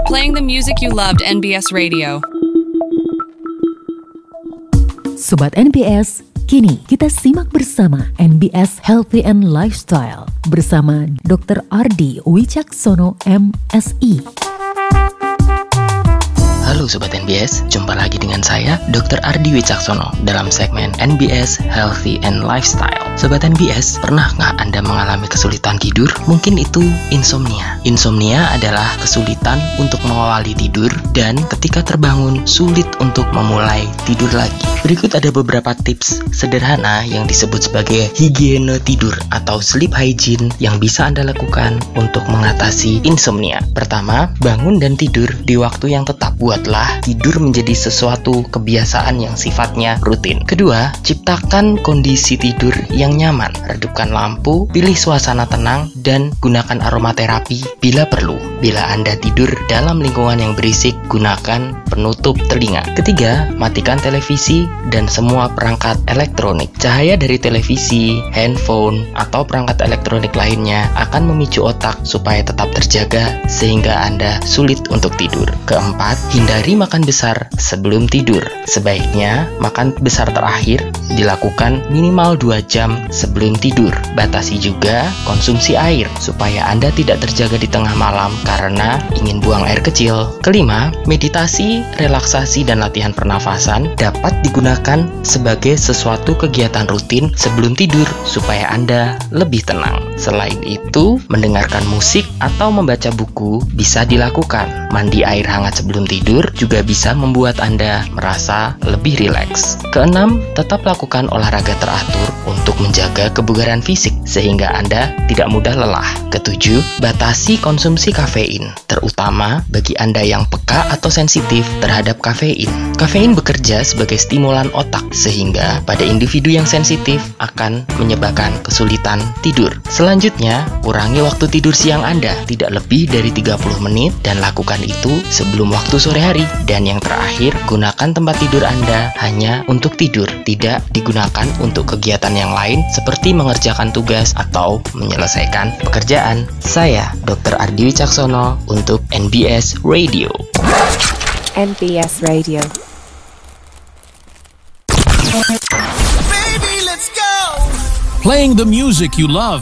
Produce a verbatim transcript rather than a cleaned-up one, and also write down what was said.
Playing the music you loved, N B S Radio. Sobat N B S, kini kita simak bersama N B S Healthy and Lifestyle bersama dokter Ardi Wicaksono M Si. Halo Sobat N B S, jumpa lagi dengan saya, dokter Ardi Wicaksono, dalam segmen N B S Healthy and Lifestyle. Sobat N B S, pernah nggak Anda mengalami kesulitan tidur? Mungkin itu insomnia. Insomnia adalah kesulitan untuk mengawali tidur dan ketika terbangun sulit untuk memulai tidur lagi. Berikut ada beberapa tips sederhana yang disebut sebagai higiene tidur atau sleep hygiene yang bisa Anda lakukan untuk mengatasi insomnia. Pertama, bangun dan tidur di waktu yang tetap. Buatlah tidur menjadi sesuatu kebiasaan yang sifatnya rutin. Kedua, ciptakan kondisi tidur yang nyaman. Redupkan lampu, pilih suasana tenang, dan gunakan aromaterapi bila perlu. Bila Anda tidur dalam lingkungan yang berisik, gunakan penutup telinga. Ketiga, matikan televisi dan semua perangkat elektronik. Cahaya dari televisi, handphone, atau perangkat elektronik lainnya akan memicu otak supaya tetap terjaga sehingga Anda sulit untuk tidur. Keempat, hindari makan besar sebelum tidur. Sebaiknya makan besar terakhir dilakukan minimal dua jam sebelum tidur. Batasi juga konsumsi air supaya Anda tidak terjaga di tengah malam karena ingin buang air kecil. Kelima, meditasi, relaksasi, dan latihan pernafasan dapat digunakan sebagai sesuatu kegiatan rutin sebelum tidur supaya Anda lebih tenang. Selain itu, mendengarkan musik atau membaca buku bisa dilakukan. Mandi air hangat sebelum tidur juga bisa membuat Anda merasa lebih rileks. Keenam, tetap lakukan olahraga teratur untuk menjaga kebugaran fisik sehingga Anda tidak mudah lelah. Ketujuh, batasi konsumsi kafein, terutama bagi Anda yang peka atau sensitif terhadap kafein. Kafein bekerja sebagai stimulan otak sehingga pada individu yang sensitif akan menyebabkan kesulitan tidur. Selanjutnya, kurangi waktu tidur siang Anda tidak lebih dari tiga puluh menit dan lakukan itu sebelum waktu sore hari. Dan yang terakhir, gunakan tempat tidur Anda hanya untuk tidur, tidak digunakan untuk kegiatan yang lain seperti mengerjakan tugas atau menyelesaikan pekerjaan. Saya, dokter Ardi Wicaksono untuk N B S Radio. N B S Radio. Playing the music you love.